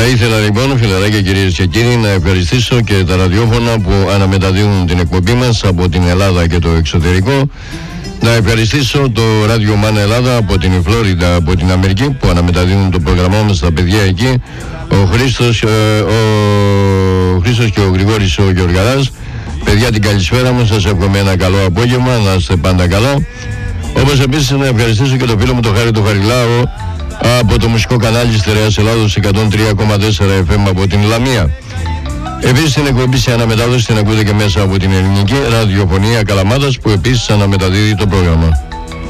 Θα ήθελα λοιπόν, φιλαράκια, κυρίες και κύριοι, να ευχαριστήσω και τα ραδιόφωνα που αναμεταδίδουν την εκπομπή μας από την Ελλάδα και το εξωτερικό. Να ευχαριστήσω το Radio Man Ελλάδα από την Φλόριντα, από την Αμερική, που αναμεταδίδουν το πρόγραμμά μας στα παιδιά εκεί. Ο Χρήστος και ο Γρηγόρης ο Γεωργαράς. Παιδιά, την καλησπέρα μου, σας εύχομαι ένα καλό απόγευμα, να είστε πάντα καλά. Όπως επίσης να ευχαριστήσω και το φίλο μου τον Χάρη τον Χαριλάο από το μουσικό κανάλι Στερεάς Ελλάδος 103,4 FM από την Λαμία. Επίσης την εκπομπή σε αναμετάδοση την ακούτε και μέσα από την ελληνική ραδιοφωνία Καλαμάτας, που επίσης αναμεταδίδει το πρόγραμμα.